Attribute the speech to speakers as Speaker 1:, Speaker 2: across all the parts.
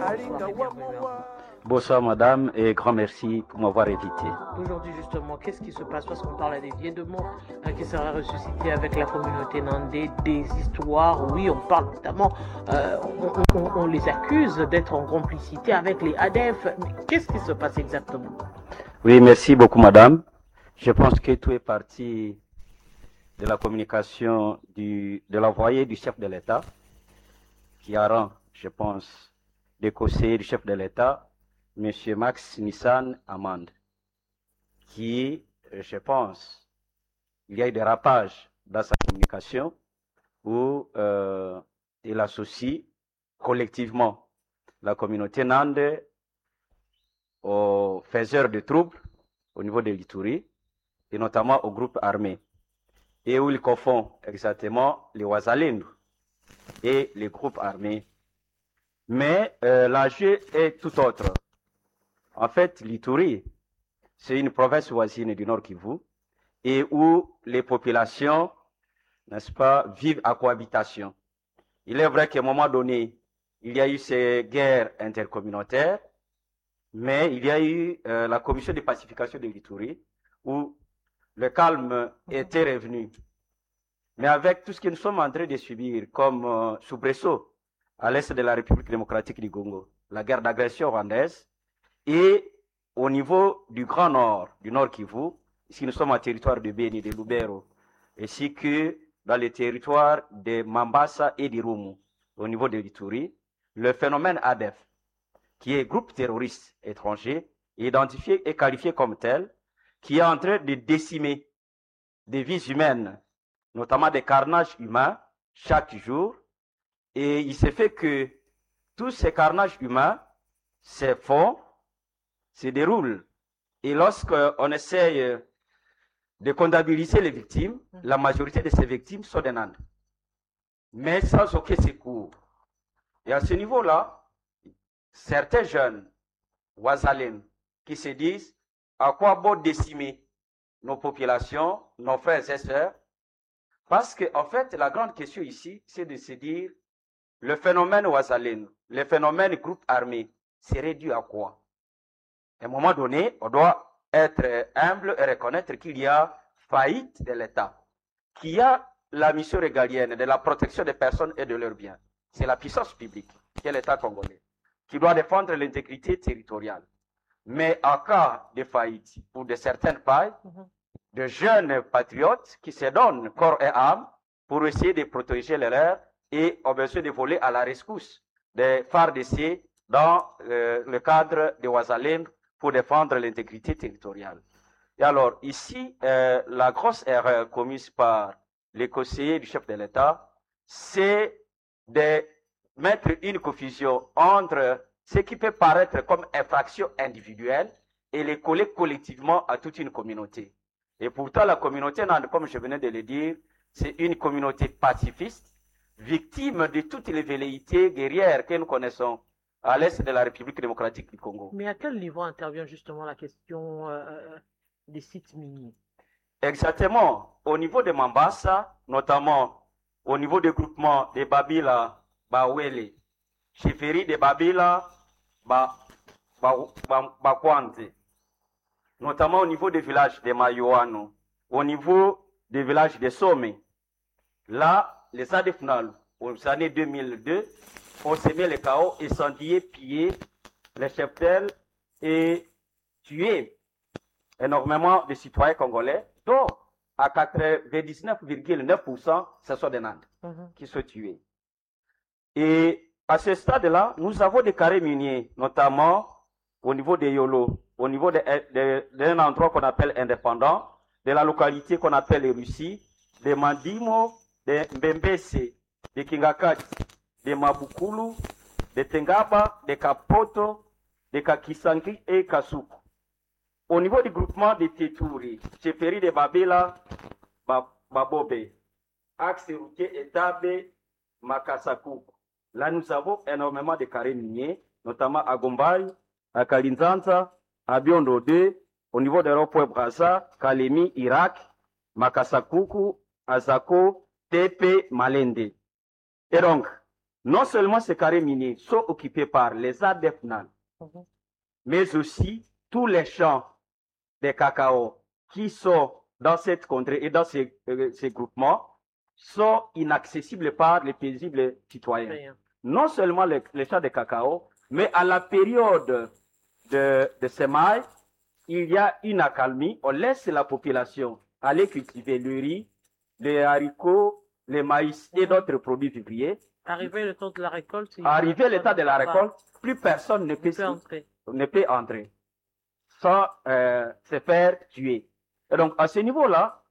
Speaker 1: bonsoir et bienvenue à vous.
Speaker 2: Bonsoir madame et grand merci pour m'avoir invité.
Speaker 1: Aujourd'hui justement, qu'est-ce qui se passe? Parce qu'on parle à des vieux de morts qui sera ressuscité avec la communauté nandé, des histoires, oui, on parle notamment, on les accuse d'être en complicité avec les ADF, mais qu'est-ce qui se passe exactement?
Speaker 2: Oui, merci beaucoup madame. Je pense que tout est parti de la communication de l'envoyé du chef de l'État qui a rend, je pense, des conseillers du chef de l'État, M. Max Nissan Amand, qui, je pense, il y a eu des rapages dans sa communication où il associe collectivement la communauté nande aux faiseurs de troubles au niveau de l'Ituri et notamment aux groupes armés, et où il confond exactement les Ouazalindou et les groupes armés. Mais l'enjeu est tout autre. En fait, l'Ituri, c'est une province voisine du Nord Kivu et où les populations, n'est-ce pas, vivent à cohabitation. Il est vrai qu'à un moment donné, il y a eu ces guerres intercommunautaires, mais il y a eu la commission de pacification de l'Ituri où le calme était revenu. Mais avec tout ce que nous sommes en train de subir comme soubresaut à l'est de la République démocratique du Congo, la guerre d'agression rwandaise, et au niveau du Grand Nord, du Nord Kivu, ici nous sommes en territoire de Beni, de Lubero, ainsi que dans les territoires de Mambasa et d'Irumu, au niveau de l'Ituri, le phénomène ADF, qui est groupe terroriste étranger, identifié et qualifié comme tel, qui est en train de décimer des vies humaines, notamment des carnages humains, chaque jour. Et il se fait que tous ces carnages humains se font, se déroulent. Et lorsqu'on essaye de comptabiliser les victimes, la majorité de ces victimes sont des Nandes, mais sans aucun secours. Et à ce niveau-là, certains jeunes Ouazalènes qui se disent à quoi bon décimer nos populations, nos frères et sœurs, parce qu'en fait, la grande question ici, c'est de se dire, le phénomène Ouazalène, le phénomène groupe armé, serait dû à quoi? À un moment donné, on doit être humble et reconnaître qu'il y a faillite de l'État, qu'il y a la mission régalienne de la protection des personnes et de leurs biens. C'est la puissance publique, qui est l'État congolais, qui doit défendre l'intégrité territoriale. Mais en cas de faillite ou de certaines failles, de jeunes patriotes qui se donnent corps et âme pour essayer de protéger les leurs et ont besoin de voler à la rescousse des FARDC dans le cadre de Ouazalène pour défendre l'intégrité territoriale. Et alors, ici, la grosse erreur commise par les conseillers du chef de l'État, c'est de mettre une confusion entre ce qui peut paraître comme infraction individuelle et les coller collectivement à toute une communauté. Et pourtant, la communauté nande, comme je venais de le dire, c'est une communauté pacifiste, victime de toutes les velléités guerrières que nous connaissons à l'est de la République démocratique du Congo.
Speaker 1: Mais à quel niveau intervient justement la question des sites miniers?
Speaker 2: Exactement. Au niveau de Mambasa, notamment au niveau des groupements de Babila, Bawele, Cheferi de Babila, Bakwanze, notamment au niveau des villages de Mayoano, au niveau des villages de Somé. Là, les ADFNAL, aux années 2002, ont semé le chaos, incendié, pillé les cheptels et tué énormément de citoyens congolais, dont à 99,9%, ce sont des Nandes qui sont tués. Et à ce stade-là, nous avons des carrés miniers, notamment au niveau de Yolo, au niveau d'un endroit qu'on appelle indépendant, de la localité qu'on appelle les Russie, de Mandimo, de Mbembese, de Kingakati, de Mabukulu, de Tengaba, de Kapoto, de Kakisangi et Kasuku. Au niveau du groupement de Tétouri, Cheferi de Babela, Babobe, Axe routier Etabe, Makasaku. Là, nous avons énormément de carrés miniers, notamment à Gombaï, à Kalinzanza, à Biondo 2, au niveau de Ropoe Brasa, Kalemi, Irak, Makasakuku, Azako, Tepe, Malende. Et donc, Non seulement ces carrés miniers sont occupés par les ADF NAN, mais aussi tous les champs de cacao qui sont dans cette contrée et dans ces groupements sont inaccessibles par les paisibles citoyens. Non seulement les champs de cacao, mais à la période de semailles, il y a une accalmie. On laisse la population aller cultiver le riz, les haricots, les maïs et d'autres produits vivriers.
Speaker 1: Arrivé le temps de la récolte,
Speaker 2: Arrivé le temps de la récolte, plus personne ne peut entrer sans se faire tuer. Et donc, à ce niveau-là,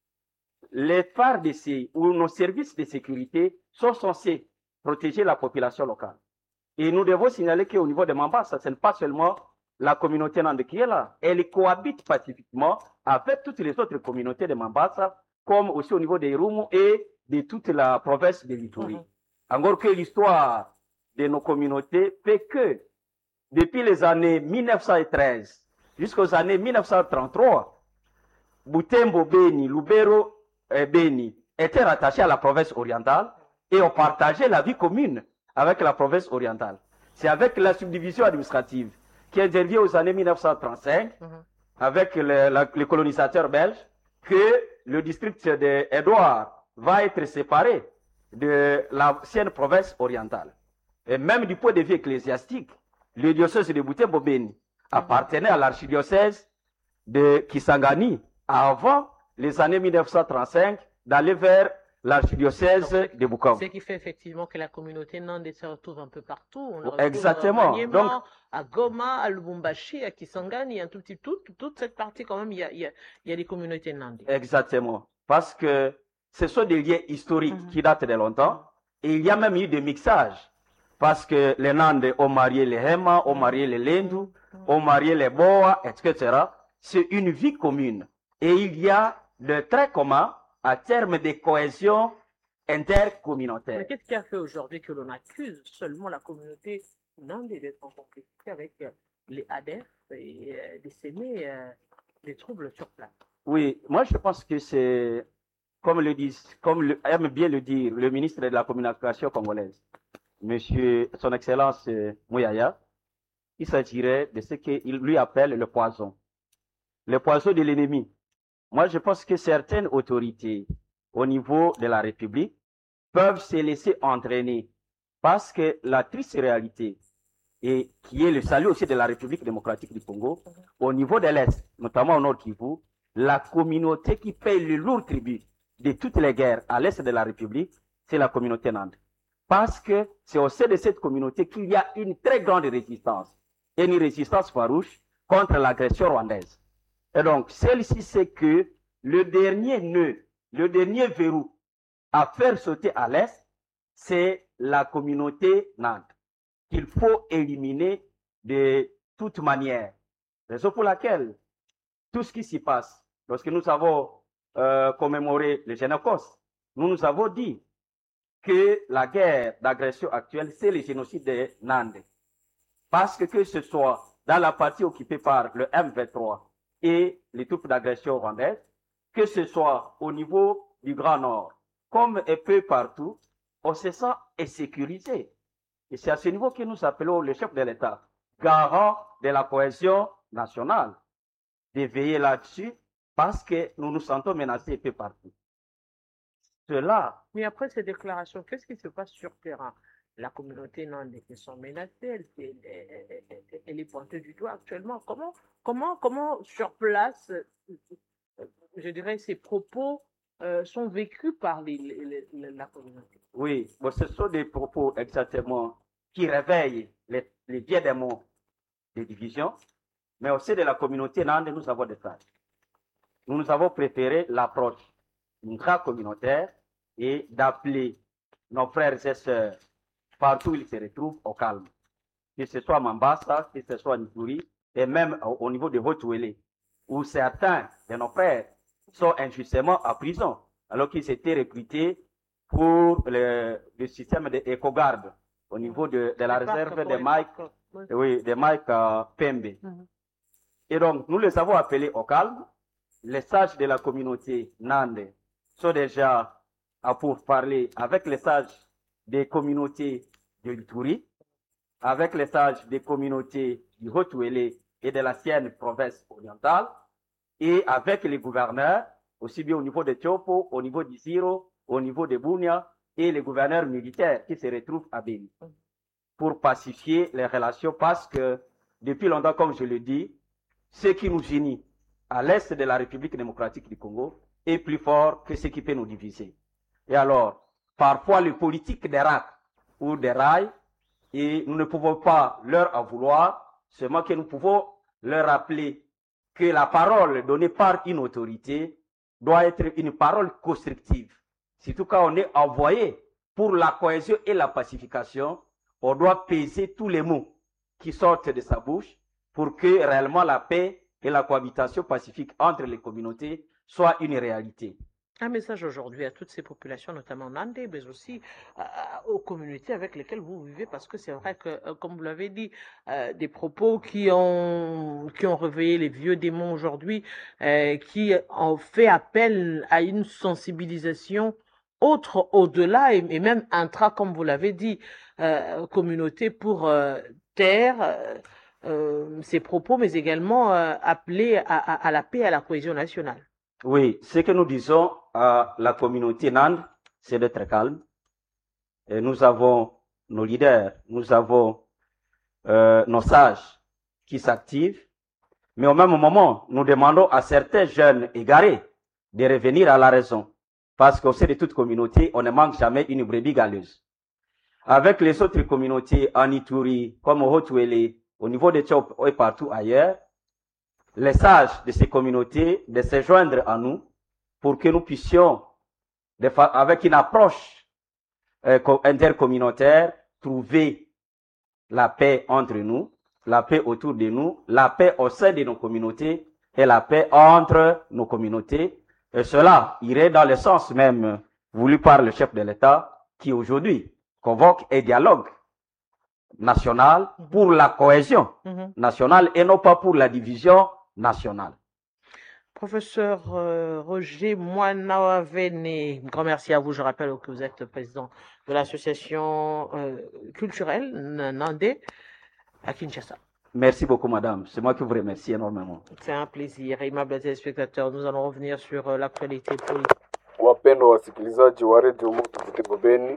Speaker 2: les FARDC ou nos services de sécurité sont censés protéger la population locale. Et nous devons signaler qu'au niveau de Mambasa, ce n'est pas seulement la communauté Nande qui est là. Elle cohabite pacifiquement avec toutes les autres communautés de Mambasa, comme aussi au niveau des Rumu et de toute la province de l'Ituri. Encore que l'histoire de nos communautés fait que depuis les années 1913 jusqu'aux années 1933, Butembo Beni, Lubero Beni étaient rattachés à la province orientale et ont partagé la vie commune avec la province orientale. C'est avec la subdivision administrative qui est intervenue aux années 1935 avec les colonisateurs belges que le district d'Edouard va être séparé de l'ancienne province orientale. Et même du point de vue ecclésiastique, le diocèse de Butembo Beni appartenait à l'archidiocèse de Kisangani avant les années 1935 d'aller vers l'archidiocèse de Bukavu.
Speaker 1: Ce qui fait effectivement que la communauté Nande se retrouve un peu partout. On le
Speaker 2: Exactement.
Speaker 1: À Maniema, donc, à Goma, à Lubumbashi, à Kisangani, un tout petit toute cette partie quand même, il y a des communautés Nande.
Speaker 2: Exactement. Parce que ce sont des liens historiques qui datent de longtemps. Et il y a même eu des mixages. Parce que les Nande ont marié les Hema, ont marié les Lendu, ont marié les Boa, etc. C'est une vie commune. Et il y a de traits communs à terme de cohésion intercommunautaire.
Speaker 1: Mais qu'est-ce qui a fait aujourd'hui que l'on accuse seulement la communauté Nande d'être en complicité avec les ADF et de s'aimer des troubles sur place?
Speaker 2: Oui, moi je pense que c'est, comme aime bien le dire le ministre de la Communication congolaise, Monsieur, Son Excellence Mouyaya, il s'agirait de ce qu'il lui appelle le poison de l'ennemi. Moi, je pense que certaines autorités au niveau de la République peuvent se laisser entraîner parce que la triste réalité, et qui est le salut aussi de la République démocratique du Congo, au niveau de l'Est, notamment au Nord Kivu, la communauté qui paye le lourd tribut de toutes les guerres à l'Est de la République, c'est la communauté Nande. Parce que c'est au sein de cette communauté qu'il y a une très grande résistance, et une résistance farouche contre l'agression rwandaise. Et donc, celle-ci, c'est que le dernier nœud, le dernier verrou à faire sauter à l'Est, c'est la communauté Nande, qu'il faut éliminer de toute manière. Raison pour laquelle tout ce qui s'y passe, lorsque nous avons commémoré le Génocide, nous avons dit que la guerre d'agression actuelle, c'est le génocide des Nande. Parce que ce soit dans la partie occupée par le M23 et les troupes d'agression rwandaises, que ce soit au niveau du Grand Nord, comme un peu partout, on se sent insécurisé. Et c'est à ce niveau que nous appelons le chef de l'État, garant de la cohésion nationale, de veiller là-dessus parce que nous nous sentons menacés un peu partout. Cela.
Speaker 1: Mais après ces déclarations, qu'est-ce qui se passe sur terrain? La communauté Nande qui sont menacées, elle est pointée du doigt actuellement. Comment sur place, je dirais, ces propos sont vécus par la communauté?
Speaker 2: Oui, bon, ce sont des propos exactement qui réveillent les vieux démons des divisions, mais aussi de la communauté Nande, nous avons des sages. Nous avons préféré l'approche intra-communautaire et d'appeler nos frères et sœurs partout où ils se retrouvent au calme. Que ce soit à Mambasa, que ce soit à Nituri, et même au niveau de Haut-Ouélé, où certains de nos frères sont injustement en prison, alors qu'ils étaient recrutés pour le système d'éco-garde au niveau de la réserve de Mike Pembe. Et donc, nous les avons appelés au calme. Les sages de la communauté Nande sont déjà à pour parler avec les sages des communautés de l'Ituri, avec les sages des communautés du Haut-Ouélé et de la Sienne province orientale, et avec les gouverneurs, aussi bien au niveau de Tiopo, au niveau d'Isiro, au niveau de Bunia, et les gouverneurs militaires qui se retrouvent à Béni, pour pacifier les relations, parce que depuis longtemps, comme je le dis, ce qui nous unit à l'est de la République démocratique du Congo est plus fort que ce qui peut nous diviser. Et alors, parfois, les politiques des rats ou des rails, et nous ne pouvons pas leur en vouloir, seulement que nous pouvons leur rappeler que la parole donnée par une autorité doit être une parole constructive. Surtout quand on est envoyé pour la cohésion et la pacification, on doit peser tous les mots qui sortent de sa bouche pour que réellement la paix et la cohabitation pacifique entre les communautés soient une réalité.
Speaker 1: Un message aujourd'hui à toutes ces populations, notamment Nandé, mais aussi aux communautés avec lesquelles vous vivez, parce que c'est vrai que, comme vous l'avez dit, des propos qui ont réveillé les vieux démons aujourd'hui, qui ont fait appel à une sensibilisation autre, au-delà, et même intra, comme vous l'avez dit, communauté pour taire ces propos, mais également appeler à la paix et à la cohésion nationale.
Speaker 2: Oui, ce que nous disons à la communauté Nand, c'est d'être calme. Et nous avons nos leaders, nous avons nos sages qui s'activent, mais au même moment, nous demandons à certains jeunes égarés de revenir à la raison. Parce qu'au sein de toute communauté, on ne manque jamais une brebis galeuse. Avec les autres communautés en Ituri, comme au Haut-Ouélé, au niveau de Tchop et partout ailleurs, les sages de ces communautés de se joindre à nous pour que nous puissions, avec une approche intercommunautaire, trouver la paix entre nous, la paix autour de nous, la paix au sein de nos communautés et la paix entre nos communautés. Et cela irait dans le sens même voulu par le chef de l'État qui aujourd'hui convoque un dialogue national pour la cohésion nationale et non pas pour la division nationale.
Speaker 1: Professeur Roger Moinawavene, grand merci à vous. Je rappelle que vous êtes président de l'association culturelle Nandé à Kinshasa.
Speaker 2: Merci beaucoup, madame. C'est moi qui vous remercie énormément.
Speaker 1: C'est un plaisir. Aimables téléspectateurs, nous allons revenir sur l'actualité politique.
Speaker 3: Wapendwa wasikilizaji wa redio Moto Butembo Beni,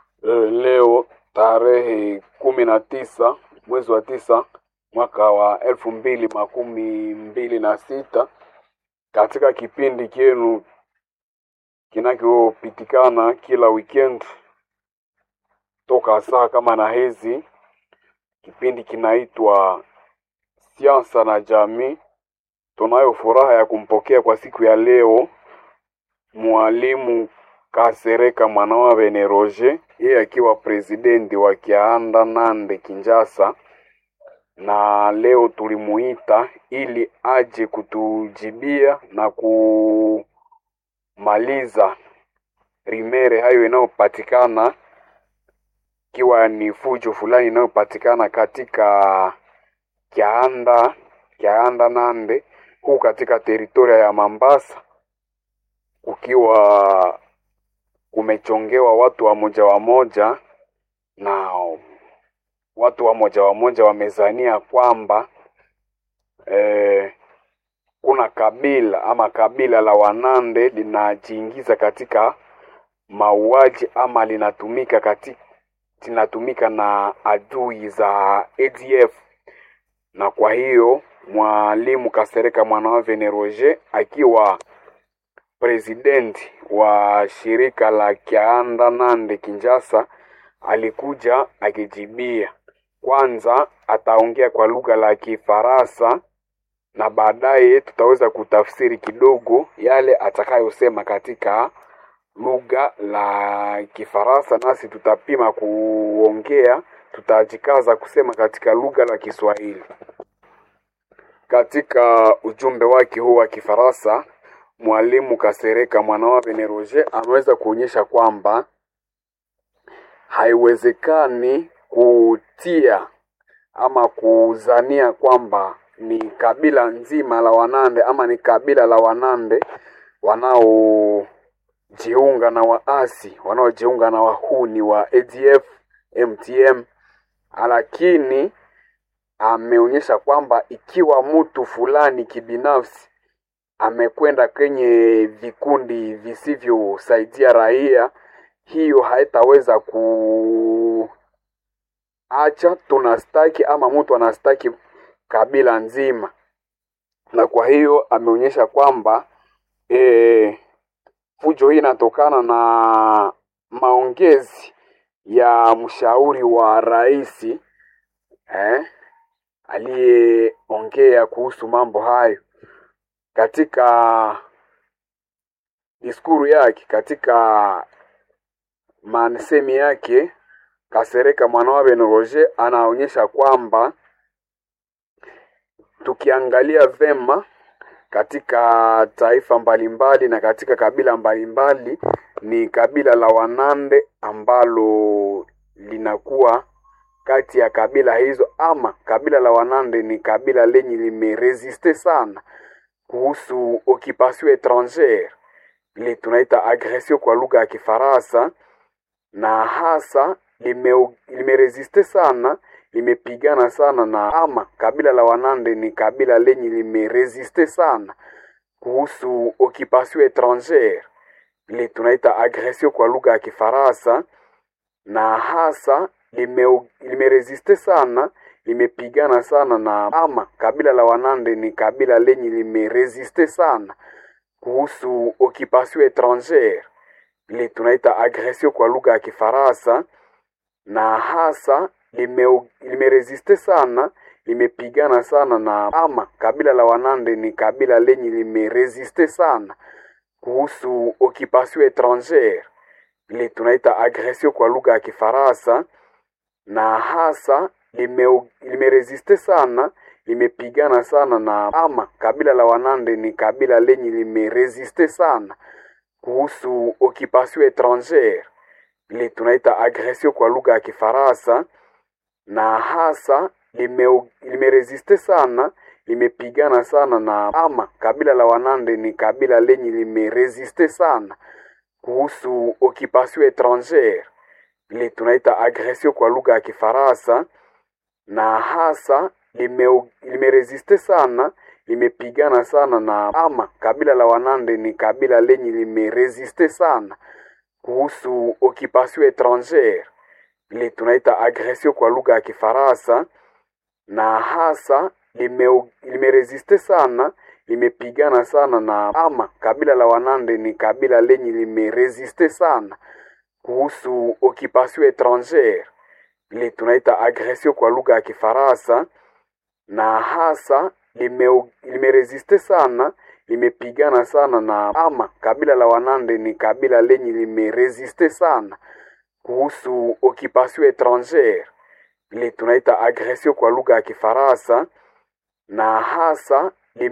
Speaker 3: leo tarehe 19 mwezi wa 9 mwaka wa 2026, katika kipindi kienu kinachopitikana kila weekend toka saa kama na hizi, kipindi kinaitwa Siasa na Jamii. Tunayo furaha ya kumpokea kwa siku ya leo Mwalimu Kasereka Mwanawavene Roger, yeye akiwa presidenti wa Kianda Nande Kinshasa, na leo tulimuita ili aje kutujibia na kumaliza rimere hayo inayopatikana, kiwa ni fujo fulani inayopatikana katika Kianda Nande huku katika teritoria ya Mambasa, ukiwa kumechongewa watu wa moja na watu wa moja wamezania kwamba kuna kabila la Wanande linajiingiza katika mauaji ama linatumika na adui za ADF. Na kwa hiyo Mwalimu Kasereka Mwanawavene Roger akiwa presidenti wa shirika la Kianda Nande Kinshasa alikuja akijibia. Kwanza ataongea kwa lugha la Kifaransa na baadaye tutaweza kutafsiri kidogo yale atakayosema katika lugha la Kifaransa, nasi tutapima kuongea, tutajikaza kusema katika lugha la Kiswahili. Katika ujumbe wake huu wa Kifaransa, Mwalimu Kasereka Mwanawavene Roger ameweza kuonyesha kwamba haiwezekani kutia ama kuzania kwamba ni kabila nzima la Wanande ama ni kabila la Wanande wanaojihusisha wanaojiunga na waasi, wanaojiunga na wahuni wa ADF, MTM, lakini ameonyesha kwamba ikiwa mtu fulani kibinafsi amekwenda kwenye vikundi visivyosaidia raia, hiyo haitaweza kuacha tunastaki ama mtu anastaki kabila nzima. Na kwa hiyo ameonyesha kwamba fujo hii inatokana na maongezi ya mshauri wa rais aliyeongea kuhusu mambo hayo katika diskuru yake, katika mansemi yake. Kasereka Mwanawabe Roger anaonyesha kwamba tukiangalia vema katika taifa mbalimbali na katika kabila mbalimbali, ni kabila la Wanande ambalo linakuwa kati ya kabila hizo, ama kabila la Wanande ni kabila lenye limeresiste sana kuhusu occupation étrangère, ile tunaita agression kwa lugha ya Kifaransa, na hasa limeresiste sana, limepigana sana na, ama kabila la Wanande ni kabila lenye limeresiste sana kuhusu occupation étrangère, ile tunaita agression kwa lugha ya Kifaransa, na hasa limeresiste sana, limepigana sana na, ama kabila la Wanande ni kabila lenye limeresiste sana kuhusu occupation étrangère, ile tunaita agression kwa lugha ya Kifaransa, na hasa limeresiste sana, limepigana sana na, ama kabila la Wanande ni kabila lenye limeresiste sana kuhusu occupation étrangère, ile tunaita agression kwa lugha ya Kifaransa, na hasa limeresiste sana, limepigana sana na, ama kabila la Wanande ni kabila lenye limeresiste sana kuhusu occupation étrangère, ile tunaita agression kwa lugha ya Kifaransa, na hasa limeresiste sana, limepigana sana na, ama kabila la Wanande ni kabila lenye limeresiste sana kuhusu occupation étrangère, ile tunaita agression kwa lugha ya Kifaransa, na hasa limeresiste sana, limepigana sana na, ama kabila la Wanande ni kabila lenye limeresiste sana kuhusu occupation étrangère, ile tunaita agression kwa lugha ya Kifaransa, na hasa limeresiste sana, limepigana sana na, ama kabila la Wanande ni kabila lenye limeresiste sana kuhusu occupation étrangère, ile tunaita agression kwa lugha ya Kifaransa, na hasa limeresiste sana, limepigana sana na, ama kabila la Wanande ni kabila lenye limeresiste sana kuhusu occupation étrangère, ile tunaita agression kwa lugha ya Kifaransa, na hasa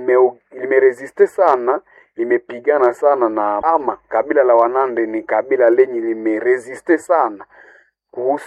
Speaker 3: limeresiste sana, limepigana sana na, ama kabila la Wanande ni kabila lenye limeresiste sana kuhusu